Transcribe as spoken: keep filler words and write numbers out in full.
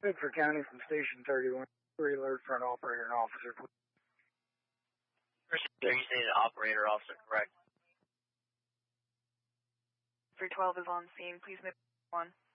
Bedford County from Station thirty-one. Three alert front operator and officer. First, you stated operator, officer, correct? three twelve is on scene. Please move one.